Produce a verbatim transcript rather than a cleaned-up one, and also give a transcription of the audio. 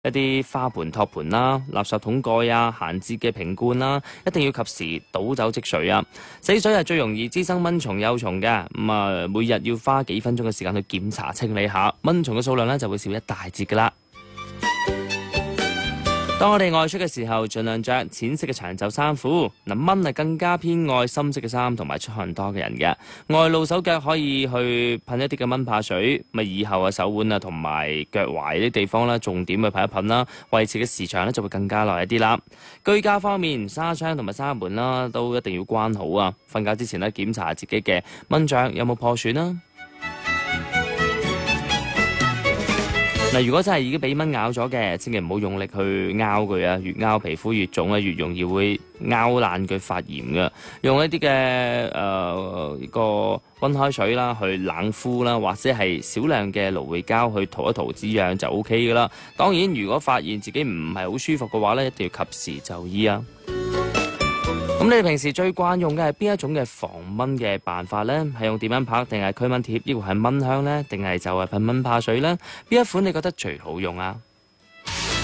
一啲花盆托盤啦、垃圾桶蓋啊、閒置嘅瓶罐啦，一定要及時倒走積水啊！死水係最容易滋生蚊蟲幼蟲嘅，咁啊每日要花幾分鐘嘅時間去檢查清理下，蚊蟲嘅數量咧就會少一大截噶啦。當我哋外出嘅時候，盡量着淺色嘅長袖衫褲。嗱，蚊係更加偏愛深色嘅衫同埋出汗多嘅人嘅。外露手腳可以去噴一啲嘅蚊怕水，咪以後啊手腕啊同埋腳踝啲地方啦，重點去噴一噴啦，維持嘅時長咧就會更加耐一啲啦。居家方面，紗窗同埋紗門啦都一定要關好啊。瞓覺之前咧檢查下自己嘅蚊帳有冇破損啦。嗱，如果真係已經俾蚊咬咗嘅，千祈唔好用力去拗佢啊！越拗皮膚越腫咧，越容易會拗爛佢發炎嘅。用一啲嘅誒個温開水啦，去冷敷啦，或者係少量嘅蘆薈膠去塗一塗止癢就 O K 噶啦。當然，如果發現自己唔係好舒服嘅話咧，一定要及時就醫啊！咁你哋平時最慣用嘅係邊一種嘅防蚊嘅辦法呢？係用電蚊拍定係驅蚊貼，抑或係蚊香呢？定係就係噴蚊怕水呢？邊一款你覺得最好用啊？